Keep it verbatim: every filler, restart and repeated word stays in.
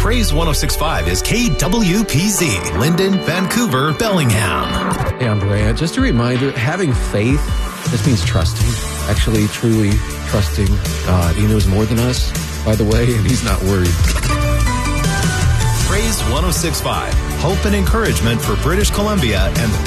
Praise one oh six point five is K W P Z, Linden, Vancouver, Bellingham. Hey, I'm Brad. Just a reminder, having faith, this means trusting, actually truly trusting God. He knows more than us, by the way, and he's not worried. Praise one oh six point five, hope and encouragement for British Columbia and the